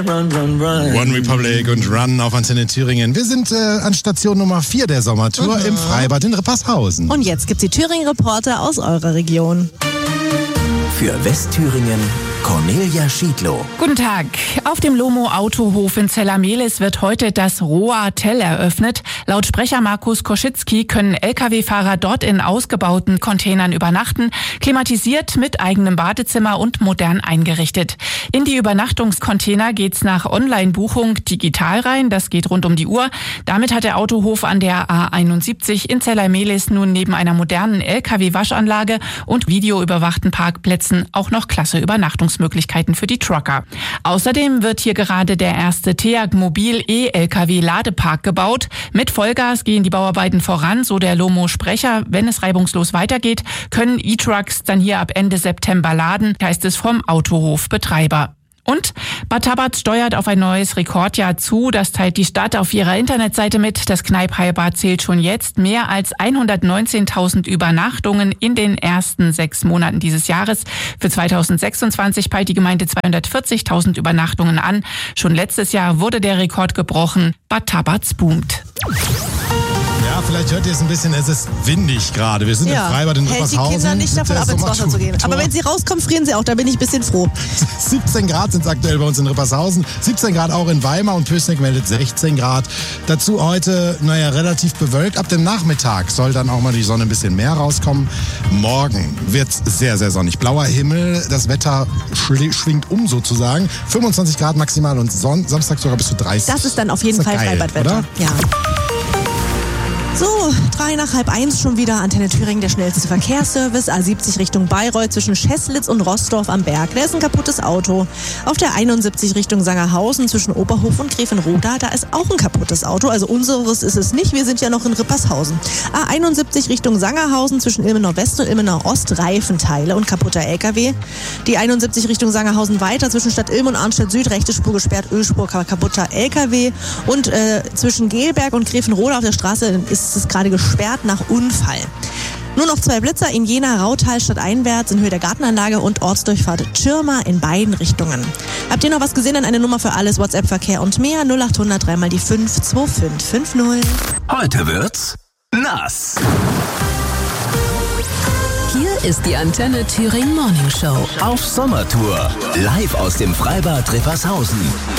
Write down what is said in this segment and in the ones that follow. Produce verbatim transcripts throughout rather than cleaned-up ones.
Run, run, run. One Republic und Run auf Antenne Thüringen. Wir sind äh, an Station Nummer vier der Sommertour mhm. im Freibad in Rippershausen. Und jetzt gibt's die Thüringen-Reporter aus eurer Region. Für Westthüringen Cornelia Schiedlow. Guten Tag. Auf dem Lomo Autohof in Zellamelis wird heute das Roa-Tell eröffnet. Laut Sprecher Markus Koschitzki können L K W-Fahrer dort in ausgebauten Containern übernachten, klimatisiert mit eigenem Badezimmer und modern eingerichtet. In die Übernachtungscontainer geht's nach Online-Buchung digital rein. Das geht rund um die Uhr. Damit hat der Autohof an der A einundsiebzig in Zellamelis nun neben einer modernen L K W-Waschanlage und videoüberwachten Parkplätzen auch noch klasse Übernachtungsmöglichkeiten für die Trucker. Außerdem wird hier gerade der erste TEAG Mobil E-L K W-Ladepark gebaut. Mit Vollgas gehen die Bauarbeiten voran, so der Lomo-Sprecher. Wenn es reibungslos weitergeht, können E-Trucks dann hier ab Ende September laden, heißt es vom Autohofbetreiber. Und Bad Tabatz steuert auf ein neues Rekordjahr zu. Das teilt die Stadt auf ihrer Internetseite mit. Das Kneipp-Heilbad zählt schon jetzt mehr als hundertneunzehntausend Übernachtungen in den ersten sechs Monaten dieses Jahres. Für zweitausendsechsundzwanzig peilt die Gemeinde zweihundertvierzigtausend Übernachtungen an. Schon letztes Jahr wurde der Rekord gebrochen. Bad Tabatz boomt. Ja, vielleicht hört ihr es ein bisschen, es ist windig gerade. Wir sind Ja, im Freibad in hält die Rippershausen. Kinder nicht davon ab, ins Wasser zu gehen. Aber wenn sie rauskommen, frieren sie auch. Da bin ich ein bisschen froh. siebzehn Grad sind es aktuell bei uns in Rippershausen. siebzehn Grad auch in Weimar und Pößneck meldet sechzehn Grad. Dazu heute, naja, relativ bewölkt. Ab dem Nachmittag soll dann auch mal die Sonne ein bisschen mehr rauskommen. Morgen wird es sehr, sehr sonnig. Blauer Himmel, das Wetter schli- schwingt um sozusagen. fünfundzwanzig Grad maximal und Son- Samstag sogar bis zu dreißig. Das ist dann auf jeden Das ist Fall geil, Freibadwetter. oder? Ja. So, drei nach halb eins schon wieder Antenne Thüringen, der schnellste Verkehrsservice. A siebzig Richtung Bayreuth zwischen Scheßlitz und Rossdorf am Berg. Da ist ein kaputtes Auto. Auf der einundsiebzig Richtung Sangerhausen zwischen Oberhof und Grevenroda, da ist auch ein kaputtes Auto. Also unseres ist es nicht, wir sind ja noch in Rippershausen. A einundsiebzig Richtung Sangerhausen zwischen Ilmenau West und Ilmenau Ost, Reifenteile und kaputter L K W. Die einundsiebzig Richtung Sangerhausen weiter zwischen Stadt Ilm und Arnstedt Süd, rechte Spur gesperrt, Ölspur, kaputter L K W. Und äh, zwischen Gelberg und Grevenroda auf der Straße ist es gerade gesperrt nach Unfall. Nur noch zwei Blitzer in Jena, Rautal stadteinwärts in Höhe der Gartenanlage und Ortsdurchfahrt Tschirma in beiden Richtungen. Habt ihr noch was gesehen? Dann eine Nummer für alles, WhatsApp, Verkehr und mehr. null acht hundert drei mal die fünf zwei fünf fünf null. Heute wird's nass. Hier ist die Antenne Thüringen Morning Show. Auf Sommertour. Live aus dem Freibad Rippershausen.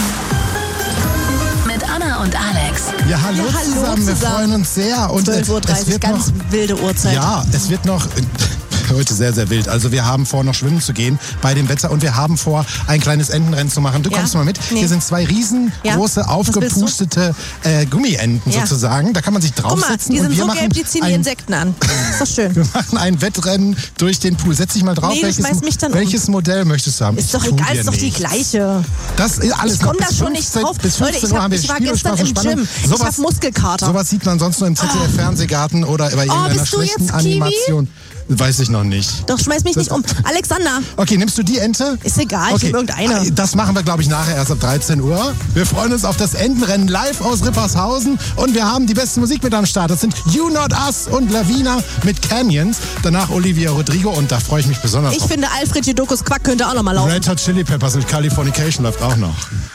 Mit Anna und Alex. Ja, hallo, Ja, hallo zusammen. Wir zusammen. freuen uns sehr. Und zwölf Uhr es dreißig, wird ganz noch, wilde Uhrzeit. Ja, es wird noch heute sehr, sehr wild. Also wir haben vor, noch schwimmen zu gehen bei dem Wetter und wir haben vor, ein kleines Entenrennen zu machen. Du Ja. kommst mal mit. Nee. Hier sind zwei riesengroße, Ja. aufgepustete äh, Gummienten Ja. sozusagen. Da kann man sich Guck mal, draufsetzen. die und sind wir so machen gelb, die ziehen die ein, Insekten an. Ist doch schön. Wir machen ein Wettrennen durch den Pool. Setz dich mal drauf. Nee, du welches, schmeißt mich dann um. welches Modell möchtest du haben? Ist Ich doch tu egal, dir ist doch die nichts. gleiche. Das ist alles Ich komm noch da bis schon nicht fünfzehn drauf. Bis Leute, fünfzehn ich, Uhr hab, haben wir ich war Spielespaß gestern und im Spannung. Gym. Ich Sowas- hab Muskelkater. Sowas sieht man sonst nur im Z D F-Fernsehgarten oder bei irgendeiner bist du schlechten jetzt Kiwi? Animation. Weiß ich noch nicht. Doch, schmeiß mich Das- nicht um. Alexander, Okay, nimmst du die Ente? ist egal, ich nehm irgendeine. Das machen wir, glaube ich, nachher erst ab dreizehn Uhr. Wir freuen uns auf das Entenrennen live aus Rippershausen und wir haben die beste Musik mit am Start. Das sind You Not Us und Lavina mit Canyons. Danach Olivia Rodrigo und da freue ich mich besonders Ich drauf. finde, Alfred Jodokus Quack könnte auch noch mal laufen. Red Hot Chili Peppers mit Californication läuft auch noch.